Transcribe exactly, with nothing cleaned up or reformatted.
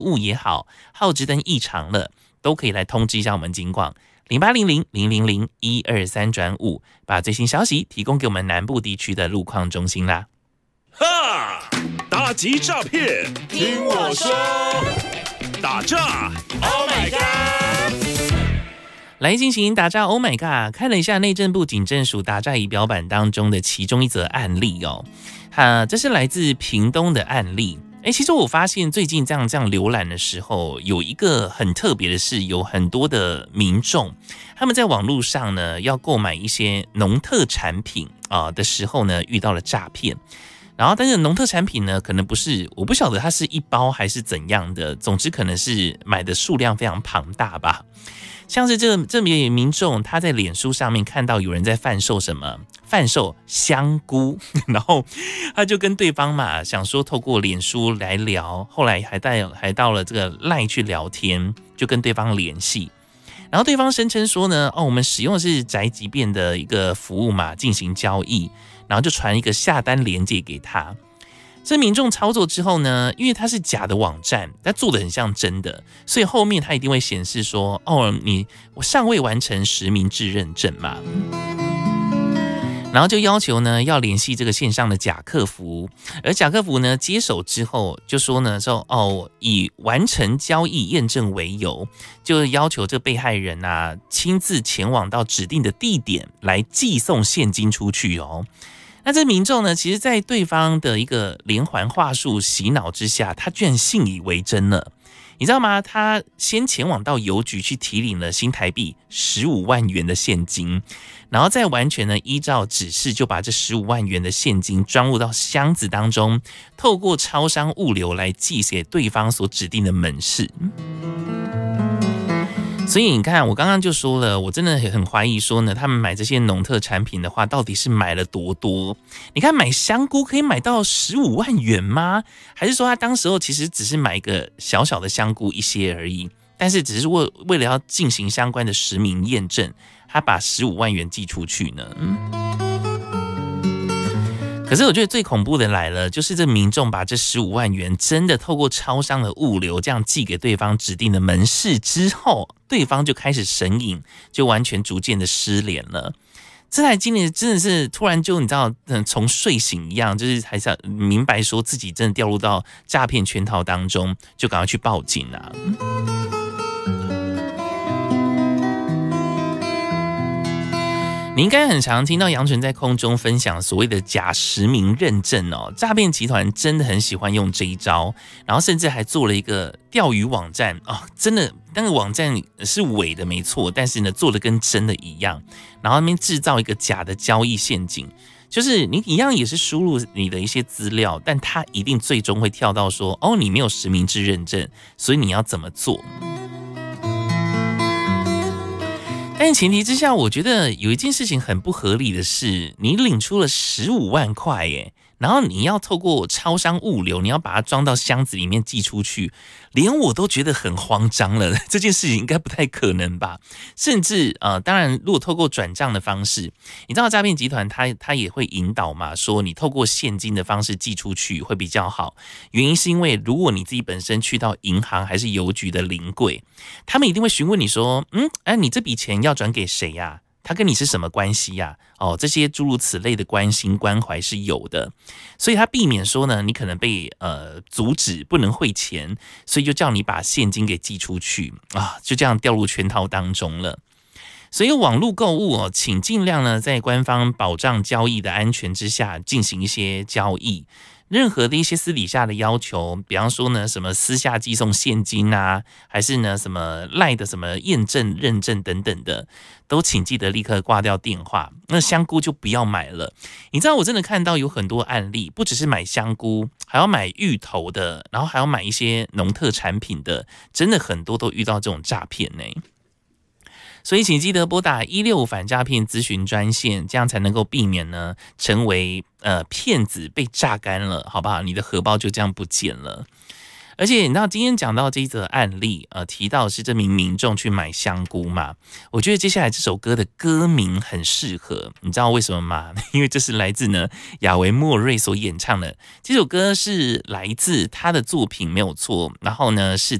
物也好，号志灯异常了，都可以来通知一下我们警广零八零零零零零一二三转五，把最新消息提供给我们南部地区的路况中心啦。 哈！打击诈骗，听我说，打诈 ，Oh my god！ 来进行打诈 ，Oh my god！ 看了一下内政部警政署打诈仪表板当中的其中一则案例哦，啊，这是来自屏东的案例。哎，其实我发现最近这样这样浏览的时候，有一个很特别的是，有很多的民众他们在网络上呢要购买一些农特产品啊的时候呢，遇到了诈骗。然后，但是农特产品呢，可能不是，我不晓得它是一包还是怎样的，总之可能是买的数量非常庞大吧。像是这这名民众，他在脸书上面看到有人在贩售什么，贩售香菇，然后他就跟对方嘛，想说透过脸书来聊，后来还带还到了这个 LINE 去聊天，就跟对方联系。然后对方声称说呢，哦，我们使用的是宅急便的一个服务嘛，进行交易，然后就传一个下单链接给他。这民众操作之后呢，因为它是假的网站，它做的很像真的，所以后面它一定会显示说，哦，你我尚未完成实名制认证嘛。然后就要求呢要联系这个线上的假客服，而假客服呢接手之后就说呢说哦以完成交易验证为由，就要求这个被害人啊亲自前往到指定的地点来寄送现金出去哦。那这民众呢，其实在对方的一个连环话术洗脑之下，他居然信以为真了。你知道吗？他先前往到邮局去提领了新台币十五万元的现金，然后再完全呢依照指示就把这十五万元的现金装入到箱子当中，透过超商物流来寄给对方所指定的门市。所以你看，我刚刚就说了，我真的很怀疑说呢，他们买这些农特产品的话，到底是买了多多？你看买香菇可以买到十五万元吗？还是说他当时候其实只是买一个小小的香菇一些而已，但是只是为为了要进行相关的实名验证，他把十五万元寄出去呢？嗯可是我觉得最恐怖的来了，就是这民众把这十五万元真的透过超商的物流这样寄给对方指定的门市之后，对方就开始神隐，就完全逐渐的失联了。这台经理真的是突然就你知道，嗯，从睡醒一样，就是还是明白说自己真的掉入到诈骗圈套当中，就赶快去报警啊。你应该很常听到杨纯在空中分享所谓的假实名认证哦，诈骗集团真的很喜欢用这一招，然后甚至还做了一个钓鱼网站哦，真的那个网站是伪的没错，但是呢做的跟真的一样，然后那边制造一个假的交易陷阱，就是你一样也是输入你的一些资料，但它一定最终会跳到说哦你没有实名制认证，所以你要怎么做？但前提之下，我觉得有一件事情很不合理的是，你领出了十五万块耶，然后你要透过超商物流，你要把它装到箱子里面寄出去，连我都觉得很慌张了。这件事情应该不太可能吧？甚至呃，当然，如果透过转账的方式，你知道诈骗集团他他也会引导嘛，说你透过现金的方式寄出去会比较好。原因是因为如果你自己本身去到银行还是邮局的临柜，他们一定会询问你说，嗯，哎，你这笔钱要转给谁呀？他跟你是什么关系呀？哦，这些诸如此类的关心关怀是有的，所以他避免说呢，你可能被呃阻止不能汇钱，所以就叫你把现金给寄出去啊，就这样掉入圈套当中了。所以网络购物哦，请尽量呢在官方保障交易的安全之下进行一些交易。任何的一些私底下的要求，比方说呢，什么私下寄送现金啊，还是呢什么赖的什么验证、认证等等的，都请记得立刻挂掉电话。那香菇就不要买了。你知道我真的看到有很多案例，不只是买香菇，还要买芋头的，然后还要买一些农特产品的，真的很多都遇到这种诈骗呢。所以请记得拨打一六五反诈骗咨询专线，这样才能够避免呢成为呃骗子被榨干了，好不好？你的荷包就这样不见了。 而且你知道今天讲到这一则案例，呃，提到是这名民众去买香菇嘛，我觉得接下来这首歌的歌名很适合，你知道为什么吗？因为这是来自呢亚维莫瑞所演唱的，这首歌是来自他的作品没有错，然后呢是